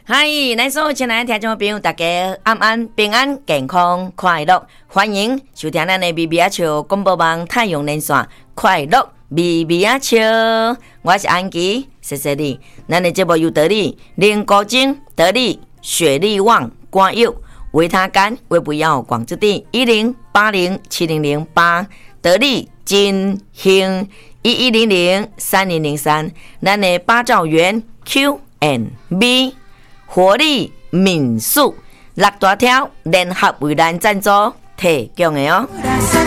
嗨，咱所有亲爱的听众朋友，大家安安平安健康快乐，欢迎收听咱的咪咪啊笑广播网太阳连线快乐咪咪啊笑，我是安琪，谢谢你。咱的节目有得力，零高精得力，血力旺，肝药维他肝，胃不要广之地10807008得力金兴11003003，咱的八兆元 Q&B。活力民宿6大条联合为咱赞助提供的哦。